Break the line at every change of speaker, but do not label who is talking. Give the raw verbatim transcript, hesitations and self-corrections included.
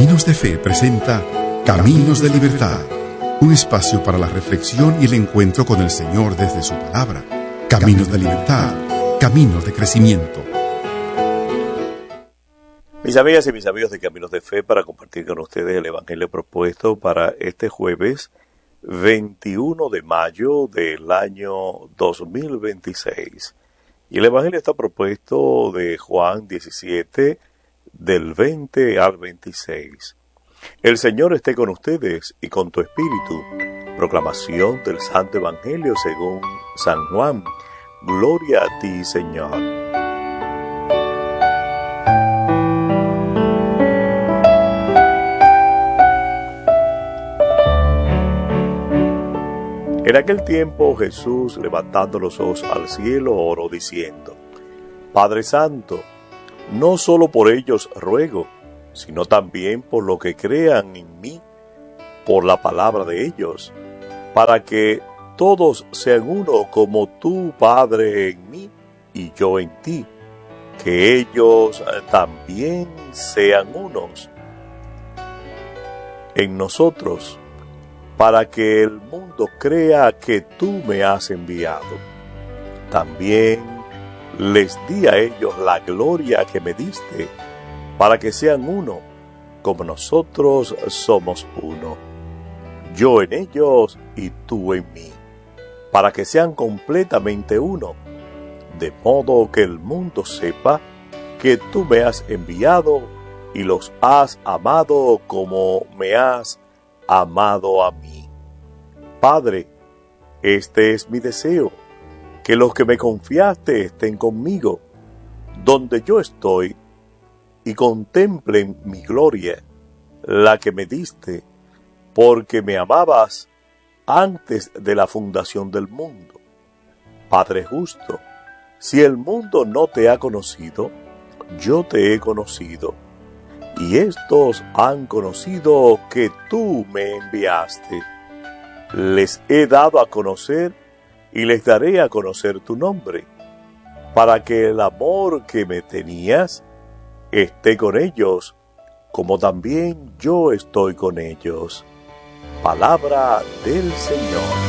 Caminos de Fe presenta Caminos de Libertad, un espacio para la reflexión y el encuentro con el Señor desde su palabra. Caminos de Libertad, caminos de crecimiento.
Mis amigas y mis amigos de Caminos de Fe, para compartir con ustedes el Evangelio propuesto para este jueves veintiuno de mayo del año dos mil veintiséis. Y el Evangelio está propuesto de Juan diecisiete, del veinte al veintiséis. El Señor esté con ustedes y con tu espíritu. Proclamación del Santo Evangelio según San Juan. Gloria a ti, Señor. En aquel tiempo Jesús, levantando los ojos al cielo, oró diciendo: Padre Santo, no solo por ellos ruego, sino también por lo que crean en mí, por la palabra de ellos, para que todos sean uno como tú, Padre, en mí y yo en ti, que ellos también sean unos en nosotros, para que el mundo crea que tú me has enviado. También les di a ellos la gloria que me diste, para que sean uno, como nosotros somos uno. Yo en ellos y tú en mí, para que sean completamente uno, de modo que el mundo sepa que tú me has enviado y los has amado como me has amado a mí. Padre, este es mi deseo, que los que me confiaste estén conmigo, donde yo estoy, y contemplen mi gloria, la que me diste, porque me amabas antes de la fundación del mundo. Padre justo, si el mundo no te ha conocido, yo te he conocido, y estos han conocido que tú me enviaste. Les he dado a conocer y les daré a conocer tu nombre, para que el amor que me tenías esté con ellos, como también yo estoy con ellos. Palabra del Señor.